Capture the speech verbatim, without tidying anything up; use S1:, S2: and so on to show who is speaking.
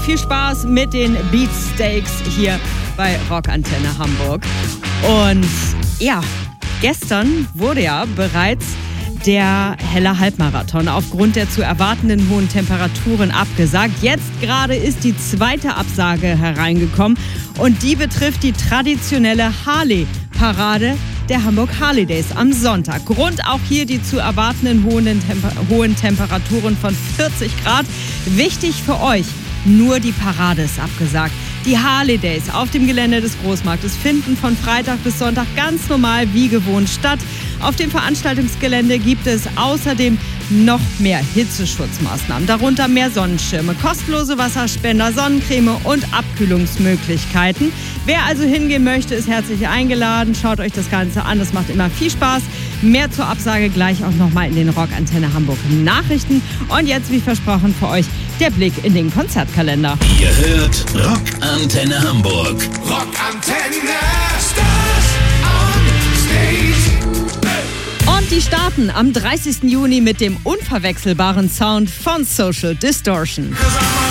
S1: viel Spaß mit den Beatsteaks hier bei Rockantenne Hamburg. Und ja, gestern wurde ja bereits der Helle Halbmarathon aufgrund der zu erwartenden hohen Temperaturen abgesagt. Jetzt gerade ist die zweite Absage hereingekommen und die betrifft die traditionelle Harley-Parade der Hamburg Harley Days am Sonntag. Grund auch hier die zu erwartenden hohen, Temper- hohen Temperaturen von vierzig Grad. Wichtig für euch, nur die Parade ist abgesagt. Die Harley Days auf dem Gelände des Großmarktes finden von Freitag bis Sonntag ganz normal wie gewohnt statt. Auf dem Veranstaltungsgelände gibt es außerdem noch mehr Hitzeschutzmaßnahmen, darunter mehr Sonnenschirme, kostenlose Wasserspender, Sonnencreme und Abkühlungsmöglichkeiten. Wer also hingehen möchte, ist herzlich eingeladen. Schaut euch das Ganze an, das macht immer viel Spaß. Mehr zur Absage gleich auch nochmal in den Rockantenne Hamburg Nachrichten. Und jetzt, wie versprochen, für euch der Blick in den Konzertkalender.
S2: Ihr hört Rockantenne Hamburg.
S3: Rockantenne Stars on Stage.
S1: Und die starten am dreißigsten Juni mit dem unverwechselbaren Sound von Social Distortion.